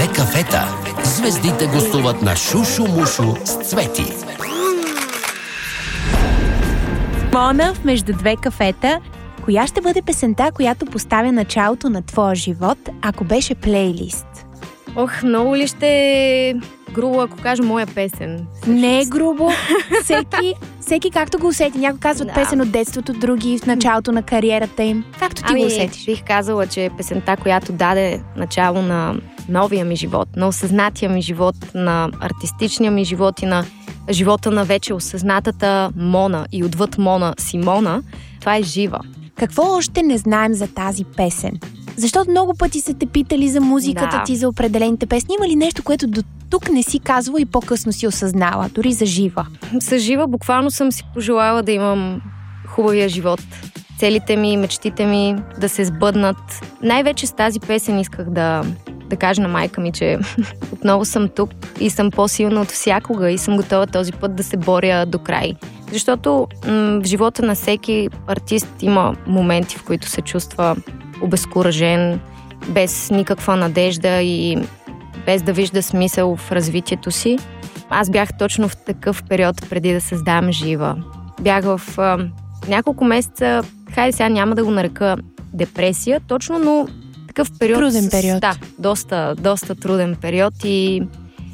две кафета звездите гостуват на Шушу Мушу с Цвети. Мона в Между две кафета. Коя ще бъде песента, която поставя началото на твоя живот, ако беше плейлист? Ох, много ли ще е грубо, ако кажа моя песен? Не е грубо. Всеки както го усети. Някой казват песен от детството, други в началото на кариерата им. Както ти го усетиш. Бих казала, че песента, която даде начало на новия ми живот, на осъзнатия ми живот, на артистичния ми живот и на живота на вече осъзнатата Мона и отвъд Мона Симона, това е Жива. Какво още не знаем за тази песен? Защото много пъти са те питали за музиката ти, за определените песни. Има ли нещо, което до тук не си казвала и по-късно си осъзнала, дори за Жива? За Жива буквално съм си пожелала да имам хубавия живот. Целите ми, мечтите ми да се сбъднат. Най-вече с тази песен исках да кажа на майка ми, че отново съм тук и съм по-силна от всякога и съм готова този път да се боря до край. Защото в живота на всеки артист има моменти, в които се чувства обезкуражен, без никаква надежда и без да вижда смисъл в развитието си. Аз бях точно в такъв период преди да създам Жива. Бях в няколко месеца, хайде сега няма да го нарека депресия, точно, но такъв период. Труден период. Да, доста труден период и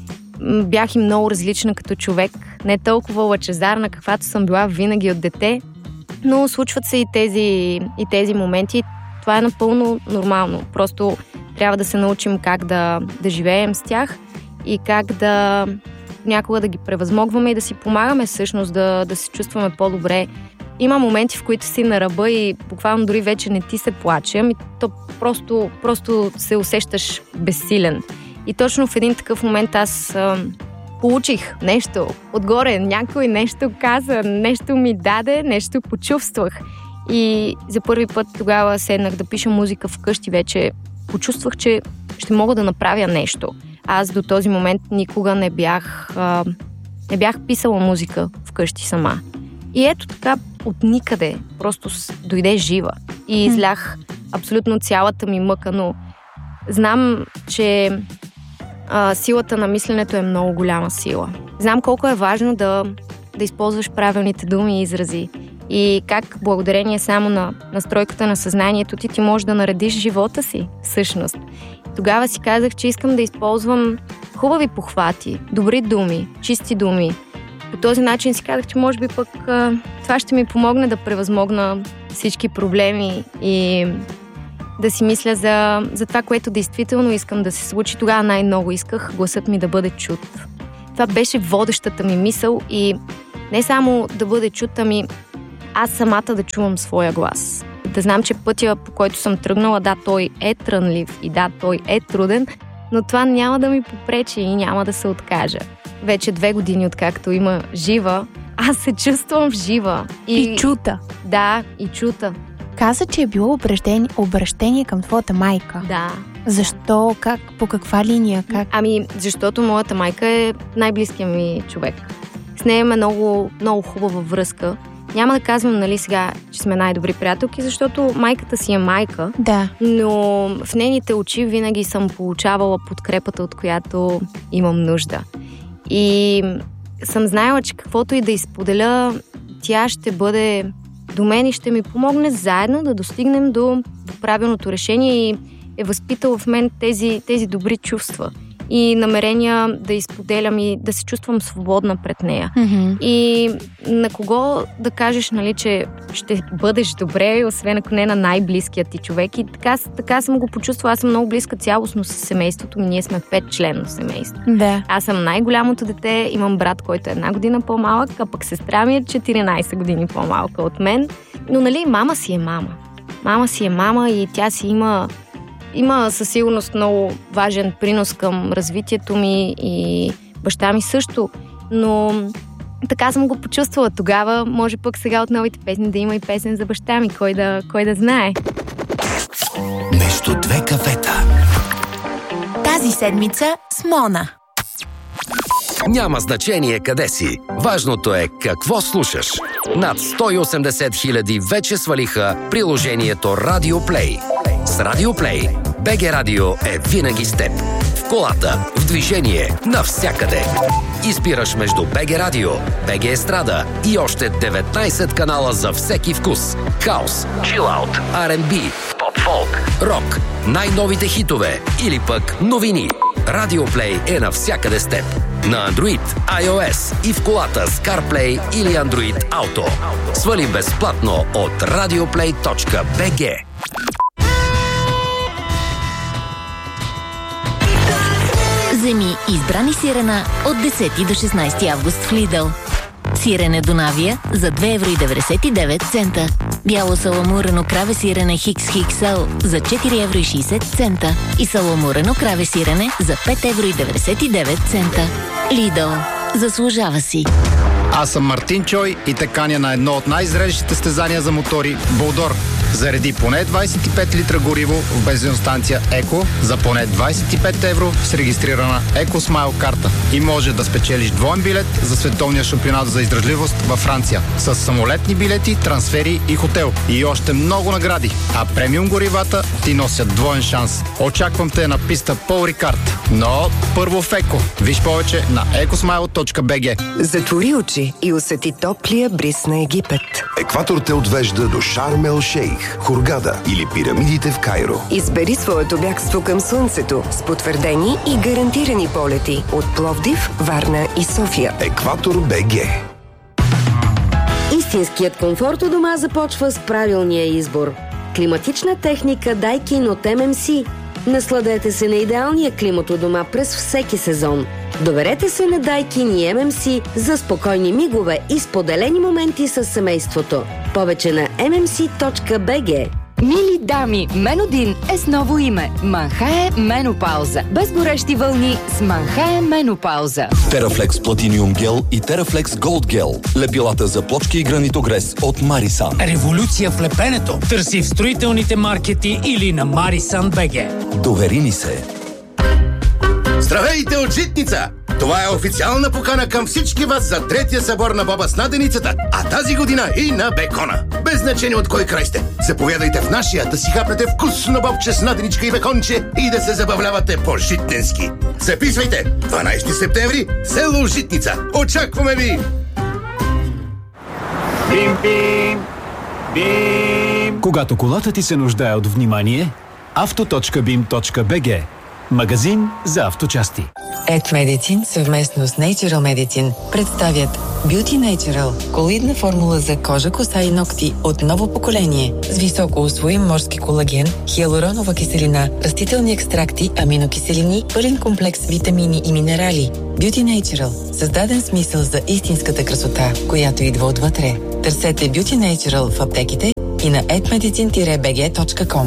бях и много различна като човек. Не толкова лъчезарна, каквато съм била винаги от дете, но случват се и тези моменти. Това е напълно нормално. Просто трябва да се научим как да живеем с тях и как да някога да ги превъзмогваме и да си помагаме всъщност да се чувстваме по-добре. Има моменти, в които си на ръба и буквално дори вече не ти се плаче, ами то просто се усещаш безсилен. И точно в един такъв момент аз получих нещо отгоре, някой нещо каза, нещо ми даде, нещо почувствах. И за първи път тогава седнах да пиша музика вкъщи, вече почувствах, че ще мога да направя нещо. Аз до този момент никога не бях писала музика вкъщи сама. И ето така от никъде просто дойде Жива и излях абсолютно цялата ми мъка, но знам, че силата на мисленето е много голяма сила. Знам колко е важно да използваш правилните думи и изрази. И как благодарение само на настройката на съзнанието ти можеш да наредиш живота си, всъщност. Тогава си казах, че искам да използвам хубави похвати, добри думи, чисти думи. По този начин си казах, че може би пък това ще ми помогне да превъзмогна всички проблеми и да си мисля за това, което действително искам да се случи. Тогава най-много исках гласът ми да бъде чут. Това беше водещата ми мисъл и не само да бъде чут, ами аз самата да чувам своя глас. Да знам, че пътя, по който съм тръгнала, да, той е трънлив и да, той е труден, но това няма да ми попречи и няма да се откажа. Вече 2 години, откакто има Жива, аз се чувствам жива. И чута. Да, и чута. Каза, че е било обращение към твоята майка. Да. Защо? Как? По каква линия? Как? Ами, защото моята майка е най-близкият ми човек. С нея има много, много хубава връзка. Няма да казвам, нали, сега, че сме най-добри приятелки, защото майката си е майка. Да. Но в нейните очи винаги съм получавала подкрепата, от която имам нужда. И съм знаела, че каквото и да изподеля, тя ще бъде до мен и ще ми помогне заедно да достигнем до правилното решение и е възпитала в мен тези добри чувства и намерения да изподелям и да се чувствам свободна пред нея. Mm-hmm. И на кого да кажеш, нали, че ще бъдеш добре, освен ако не на най-близкият ти човек. И така съм го почувствала. Аз съм много близка цялостно с семейството ми. Ние сме 5-членно семейство. Да. Аз съм най-голямото дете, имам брат, който е 1 година по-малък, а пък сестра ми е 14 години по-малка от мен. Но, нали, мама си е мама. Мама си е мама и тя си има със сигурност много важен принос към развитието ми и баща ми също, но така съм го почувствала тогава. Може пък сега от новите песни да има и песен за баща ми, кой да знае. Между две кафета. Тази седмица с Мона. Няма значение къде си. Важното е какво слушаш. Над 180 000 вече свалиха приложението Radio Play. С Radio Play, BG Radio е винаги с теб. в колата, в движение, навсякъде. Избираш между БГ Радио, БГ Естрада и още 19 канала за всеки вкус. Хаус, чилаут, R&B, поп-фолк, рок, най-новите хитове или пък новини. Радиоплей е навсякъде с теб. На Android, iOS и в колата с CarPlay или Android Auto. Свали безплатно от radioplay.bg. Вземи избрани сирена от 10 до 16 август в Lidl. Сирене Донавия за 2,99 евро. Бяло саламурено краве сирене XXL за 4,60 евро. И саламурено краве сирене за 5,99 евро. Lidl. Заслужава си. Аз съм Мартин Чой и те каня на едно от най-зрелищите състезания за мотори – Болдор. Зареди поне 25 литра гориво в бензиностанция Еко за поне 25 евро с регистрирана Еко Смайл карта. И може да спечелиш двоен билет за световния шампионат за издръжливост във Франция с самолетни билети, трансфери и хотел. И още много награди. А премиум горивата ти носят двоен шанс. Очаквам те на писта Пол Рикард. Но първо в Еко. Виж повече на ecosmile.bg. Затвори очи и усети топлия бриз на Египет. Екватор те отвежда до Шарм ел Шейх, Хургада или пирамидите в Кайро. Избери своето бягство към слънцето с потвърдени и гарантирани полети от Пловдив, Варна и София. Екватор БГ. Истинският комфорт у дома започва с правилния избор. Климатична техника Daikin от MMC. Насладете се на идеалния климат у дома през всеки сезон. Доверете се на Daikin и MMC за спокойни мигове и споделени моменти с семейството. Повече на mmc.bg. Мили дами, Менодин е с ново име. Манхае Менопауза. Без горещи вълни с Манхае Менопауза. Терафлекс Платиниум гел и Терафлекс Голд гел. Лепилата за плочки и гранитогрес от Марисан. Революция в лепенето. Търси в строителните маркети или на Marisan.bg. Довери ни се. Здравейте от Житница! Това е официална покана към всички вас за третия събор на боба с наденицата, а тази година и на бекона. Без значение от кой край сте. Заповядайте в нашия да си хапнете вкусно бобче с наденичка и беконче и да се забавлявате по-житненски. Записвайте! 12 септември, село Житница. Очакваме ви! Бим-бим! Бим! Когато колата ти се нуждае от внимание, auto.bim.bg. Магазин за авточасти. Ed Medicine съвместно с Natural Medicine представят Beauty Natural – колоидна формула за кожа, коса и ногти от ново поколение с високо усвоим морски колаген, хиалуронова киселина, растителни екстракти, аминокиселини, пълен комплекс витамини и минерали. Beauty Natural – създаден смисъл за истинската красота, която идва отвътре. Търсете Beauty Natural в аптеките и на edmedicine-bg.com.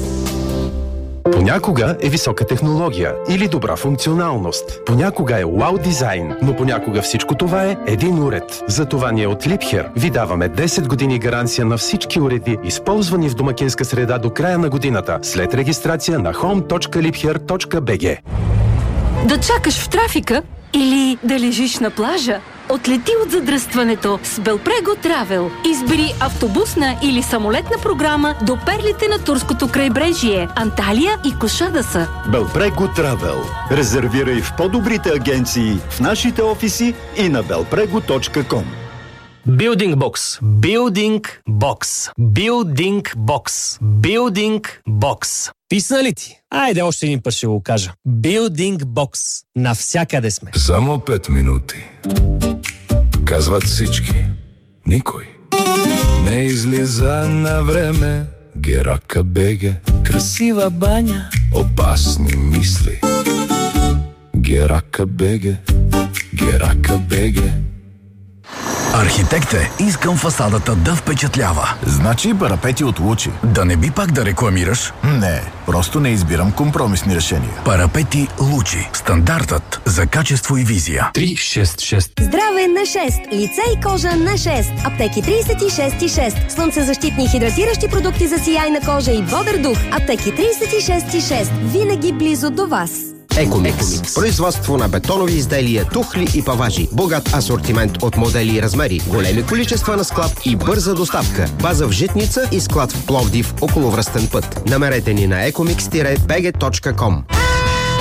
Понякога е висока технология или добра функционалност. Понякога е вау дизайн, но понякога всичко това е един уред. Затова ние от Liebherr ви даваме 10 години гаранция на всички уреди, използвани в домакинска среда до края на годината, след регистрация на home.liebherr.bg. Да чакаш в трафика или да лежиш на плажа? Отлети от задръстването с Белпрего Travel. Избери автобусна или самолетна програма до перлите на турското крайбрежие, Анталия и Кошадаса. Белпрего Travel. Резервирай в по-добрите агенции, в нашите офиси и на belprego.com. Building Box. Building Box. Building Box. Building Box. Писна ли ти? Айде още един път ще го кажа. Building Box. Навсякъде сме. Само 5 минути. Казват всички. Никой не излиза на време. Герака беге. Красива баня. Опасни мисли. Герака беге. Герака беге. Архитект е, искам фасадата да впечатлява. Значи парапети от Лучи. Да не би пак да рекламираш? Не, просто не избирам компромисни решения. Парапети Лучи. Стандартът за качество и визия. 366. Здраве на 6. Лице и кожа на 6. Аптеки 36,6. Слънцезащитни хидратиращи продукти за сияйна кожа и бодър дух. Аптеки 36,6. Винаги близо до вас. Екомикс. Производство на бетонови изделия, тухли и паважи. Богат асортимент от модели и размери. Големи количества на склад и бърза доставка. База в Житница и склад в Пловдив, околовръстен път. Намерете ни на ecomix-bg.com.